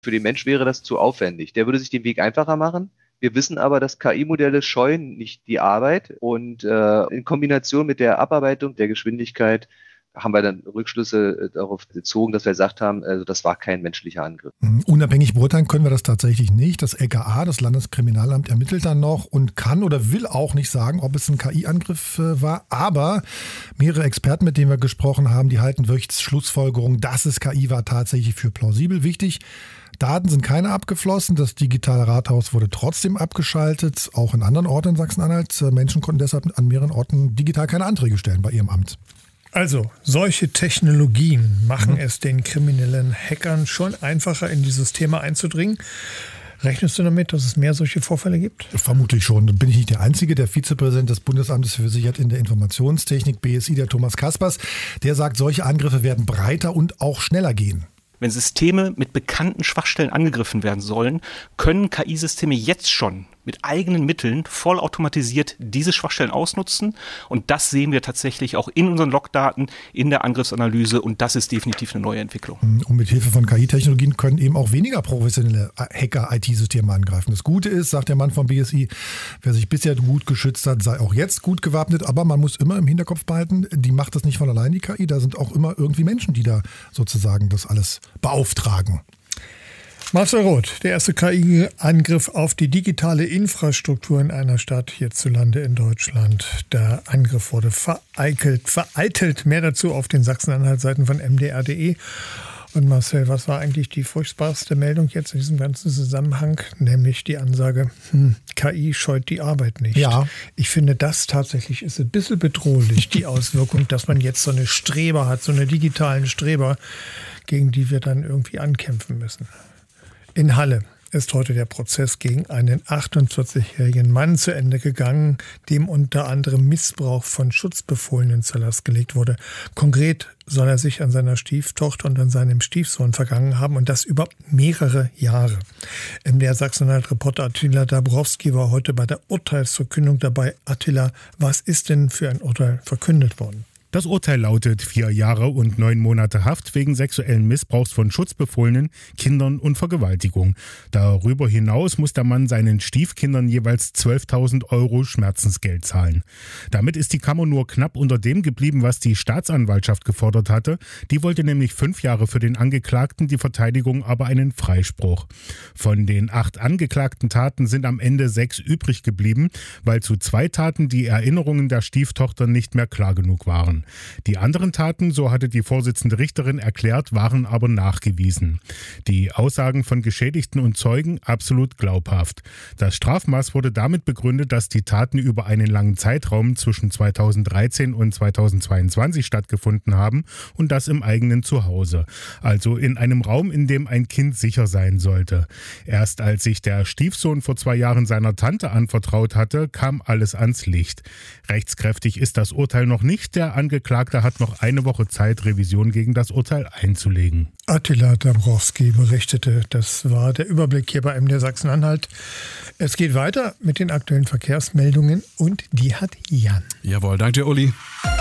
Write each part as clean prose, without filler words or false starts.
Für den Mensch wäre das zu aufwendig. Der würde sich den Weg einfacher machen. Wir wissen aber, dass KI-Modelle scheuen nicht die Arbeit und in Kombination mit der Abarbeitung der Geschwindigkeit haben wir dann Rückschlüsse darauf gezogen, dass wir gesagt haben, also das war kein menschlicher Angriff. Unabhängig beurteilen können wir das tatsächlich nicht. Das LKA, das Landeskriminalamt, ermittelt dann noch und kann oder will auch nicht sagen, ob es ein KI-Angriff war. Aber mehrere Experten, mit denen wir gesprochen haben, die halten wirklich Schlussfolgerung, dass es KI war, tatsächlich für plausibel. Wichtig, Daten sind keine abgeflossen. Das digitale Rathaus wurde trotzdem abgeschaltet, auch in anderen Orten in Sachsen-Anhalt. Menschen konnten deshalb an mehreren Orten digital keine Anträge stellen bei ihrem Amt. Also, solche Technologien machen es den kriminellen Hackern schon einfacher, in dieses Thema einzudringen. Rechnest du damit, dass es mehr solche Vorfälle gibt? Vermutlich schon. Da bin ich nicht der Einzige. Der Vizepräsident des Bundesamtes für Sicherheit in der Informationstechnik, BSI, der Thomas Kaspers, der sagt, solche Angriffe werden breiter und auch schneller gehen. Wenn Systeme mit bekannten Schwachstellen angegriffen werden sollen, können KI-Systeme jetzt schon mit eigenen Mitteln vollautomatisiert diese Schwachstellen ausnutzen. Und das sehen wir tatsächlich auch in unseren Logdaten, in der Angriffsanalyse. Und das ist definitiv eine neue Entwicklung. Und mit Hilfe von KI-Technologien können eben auch weniger professionelle Hacker IT-Systeme angreifen. Das Gute ist, sagt der Mann vom BSI, wer sich bisher gut geschützt hat, sei auch jetzt gut gewappnet. Aber man muss immer im Hinterkopf behalten, die macht das nicht von allein, die KI. Da sind auch immer irgendwie Menschen, die da sozusagen das alles beauftragen. Marcel Roth, der erste KI-Angriff auf die digitale Infrastruktur in einer Stadt hierzulande in Deutschland. Der Angriff wurde vereitelt. Mehr dazu auf den Sachsen-Anhalt-Seiten von mdr.de. Und Marcel, was war eigentlich die furchtbarste Meldung jetzt in diesem ganzen Zusammenhang? Nämlich die Ansage, KI scheut die Arbeit nicht. Ja. Ich finde, das tatsächlich ist ein bisschen bedrohlich, die Auswirkung, dass man jetzt so eine Streber hat, so eine digitalen Streber, gegen die wir dann irgendwie ankämpfen müssen. In Halle ist heute der Prozess gegen einen 48-jährigen Mann zu Ende gegangen, dem unter anderem Missbrauch von Schutzbefohlenen zur Last gelegt wurde. Konkret soll er sich an seiner Stieftochter und an seinem Stiefsohn vergangen haben und das über mehrere Jahre. MDR Sachsen-Anhalt-Reporter Attila Dabrowski war heute bei der Urteilsverkündung dabei. Attila, was ist denn für ein Urteil verkündet worden? Das Urteil lautet 4 Jahre und 9 Monate Haft wegen sexuellen Missbrauchs von Schutzbefohlenen, Kindern und Vergewaltigung. Darüber hinaus muss der Mann seinen Stiefkindern jeweils 12.000 € Schmerzensgeld zahlen. Damit ist die Kammer nur knapp unter dem geblieben, was die Staatsanwaltschaft gefordert hatte. Die wollte nämlich 5 Jahre für den Angeklagten, die Verteidigung aber einen Freispruch. Von den 8 angeklagten Taten sind am Ende 6 übrig geblieben, weil zu 2 Taten die Erinnerungen der Stieftochter nicht mehr klar genug waren. Die anderen Taten, so hatte die Vorsitzende Richterin erklärt, waren aber nachgewiesen. Die Aussagen von Geschädigten und Zeugen absolut glaubhaft. Das Strafmaß wurde damit begründet, dass die Taten über einen langen Zeitraum zwischen 2013 und 2022 stattgefunden haben und das im eigenen Zuhause. Also in einem Raum, in dem ein Kind sicher sein sollte. Erst als sich der Stiefsohn vor 2 Jahren seiner Tante anvertraut hatte, kam alles ans Licht. Rechtskräftig ist das Urteil noch nicht. Der Angeklagte hat noch eine Woche Zeit, Revision gegen das Urteil einzulegen. Attila Dabrowski berichtete. Das war der Überblick hier bei MDR Sachsen-Anhalt. Es geht weiter mit den aktuellen Verkehrsmeldungen und die hat Jan. Jawohl, danke dir, Uli.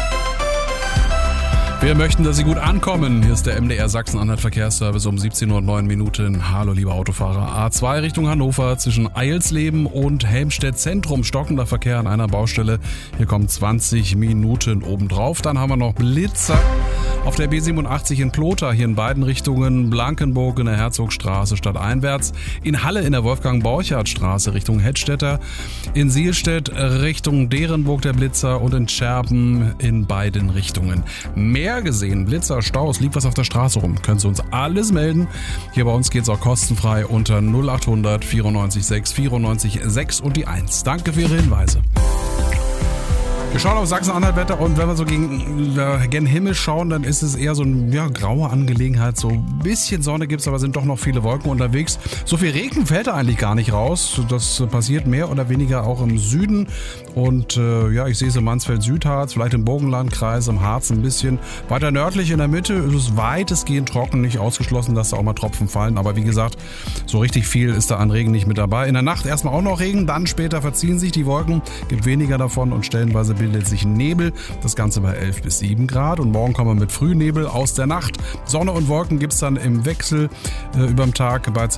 Wir möchten, dass Sie gut ankommen. Hier ist der MDR Sachsen-Anhalt Verkehrsservice um 17:09 Uhr. Hallo, liebe Autofahrer. A2 Richtung Hannover zwischen Eilsleben und Helmstedt Zentrum. Stockender Verkehr an einer Baustelle. Hier kommen 20 Minuten obendrauf. Dann haben wir noch Blitzer auf der B87 in Plotha. Hier in beiden Richtungen. Blankenburg in der Herzogstraße stadteinwärts. In Halle in der Wolfgang-Borchardt-Straße Richtung Hettstätter. In Sielstedt Richtung Derenburg der Blitzer und in Scherben in beiden Richtungen. Mehr gesehen, Blitzer, Staus, liegt was auf der Straße rum. Können Sie uns alles melden. Hier bei uns geht es auch kostenfrei unter 0800 94 6 94 6 und die 1. Danke für Ihre Hinweise. Wir schauen auf Sachsen-Anhalt-Wetter und wenn wir so gen Himmel schauen, dann ist es eher so eine graue Angelegenheit. So ein bisschen Sonne gibt es, aber sind doch noch viele Wolken unterwegs. So viel Regen fällt da eigentlich gar nicht raus. Das passiert mehr oder weniger auch im Süden. Und ich sehe es im Mansfeld-Südharz, vielleicht im Burgenlandkreis, im Harz ein bisschen. Weiter nördlich in der Mitte ist es weitestgehend trocken, nicht ausgeschlossen, dass da auch mal Tropfen fallen. Aber wie gesagt, so richtig viel ist da an Regen nicht mit dabei. In der Nacht erstmal auch noch Regen, dann später verziehen sich die Wolken, gibt weniger davon und stellenweise bildet sich ein Nebel. Das Ganze bei 11 bis 7 Grad. Und morgen kommen wir mit Frühnebel aus der Nacht. Sonne und Wolken gibt es dann im Wechsel überm Tag bei